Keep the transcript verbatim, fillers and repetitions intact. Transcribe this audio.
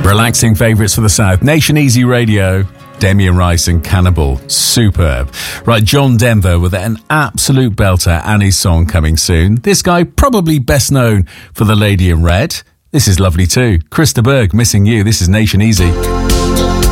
Relaxing favourites for the South. Nation Easy Radio, Damien Rice and Cannibal. Superb. Right, John Denver with an absolute belter and his song coming soon. This guy probably best known for The Lady in Red. This is lovely too. Krista Berg, Missing You. This is Nation Easy.